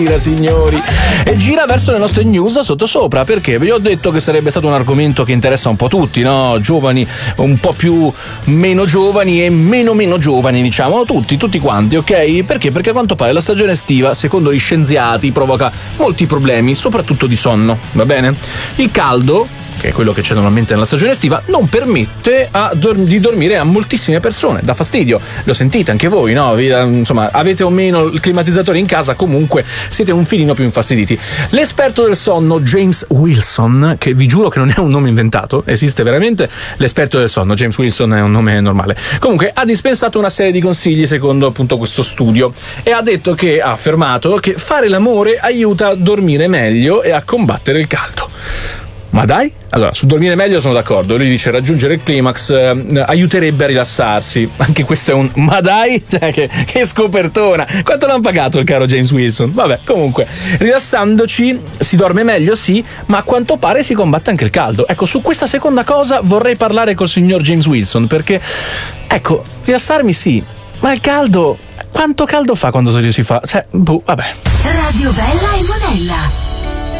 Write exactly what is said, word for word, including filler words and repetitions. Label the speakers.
Speaker 1: signori, e gira verso le nostre news sotto sopra, perché vi ho detto che sarebbe stato un argomento che interessa un po' tutti, no? Giovani, un po' più meno giovani e meno meno giovani, diciamo, tutti, tutti quanti, ok? Perché? Perché a quanto pare la stagione estiva, secondo gli scienziati, provoca molti problemi, soprattutto di sonno, va bene? Il caldo, che è quello che c'è normalmente nella stagione estiva, non permette a dor- di dormire a moltissime persone, dà fastidio, lo sentite anche voi, no? Vi, insomma, avete o meno il climatizzatore in casa, comunque siete un filino più infastiditi. L'esperto del sonno James Wilson, che vi giuro che non è un nome inventato, esiste veramente l'esperto del sonno, James Wilson è un nome normale, comunque ha dispensato una serie di consigli secondo appunto questo studio, e ha detto che, ha affermato che fare l'amore aiuta a dormire meglio e a combattere il caldo. Ma dai? Allora, su dormire meglio sono d'accordo. Lui dice raggiungere il climax eh, aiuterebbe a rilassarsi. Anche questo è un ma dai? Cioè, che, che scopertona. Quanto l'hanno pagato il caro James Wilson? Vabbè, comunque, rilassandoci si dorme meglio, sì, ma a quanto pare si combatte anche il caldo. Ecco, su questa seconda cosa vorrei parlare col signor James Wilson, perché, ecco, rilassarmi sì, ma il caldo, quanto caldo fa quando si fa? Cioè, boh, vabbè.
Speaker 2: Radio Bella e Monella.